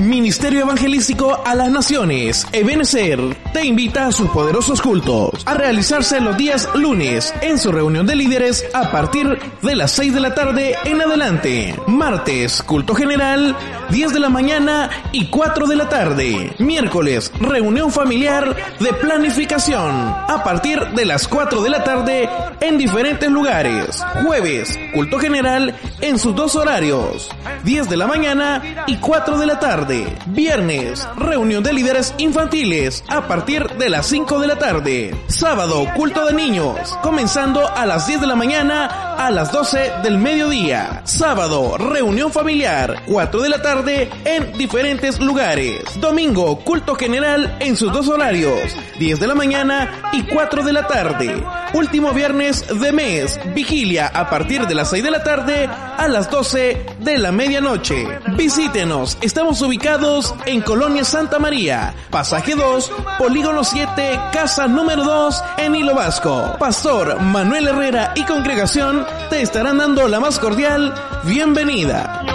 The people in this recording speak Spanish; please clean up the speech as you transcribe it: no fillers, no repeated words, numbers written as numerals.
Ministerio Evangelístico a las Naciones, Ebenecer, te invita a sus poderosos cultos, a realizarse los días lunes en su reunión de líderes a partir de las 6 de la tarde en adelante. Martes, culto general, 10 de la mañana y 4 de la tarde. Miércoles, reunión familiar de planificación, a partir de las 4 de la tarde en diferentes lugares. Jueves, culto general en sus dos horarios, 10 de la mañana y 4 de la tarde. Viernes, reunión de líderes infantiles a partir de las 5 de la tarde. Sábado, culto de niños, comenzando a las 10 de la mañana a las 12 del mediodía. Sábado, reunión familiar, 4 de la tarde en diferentes lugares. Domingo, culto general en sus dos horarios, 10 de la mañana y 4 de la tarde. Último viernes de mes, vigilia a partir de las 6 de la tarde a las 12 de la medianoche. Visítenos, estamos ubicados en Colonia Santa María, pasaje 2, polígono 7, casa número 2 en Hilo Vasco. Pastor Manuel Herrera y congregación te estarán dando la más cordial bienvenida.